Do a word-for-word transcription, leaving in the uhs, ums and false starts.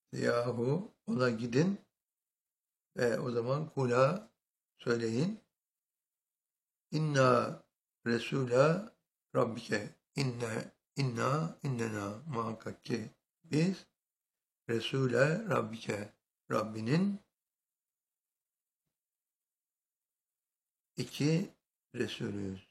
yahu ona gidin ve o zaman kula söyleyin. İnna Resul'a Rabbike. İnne, inna, innena muhakkak ki biz Resul'e Rabbike. Rabbinin iki Resulüyüz.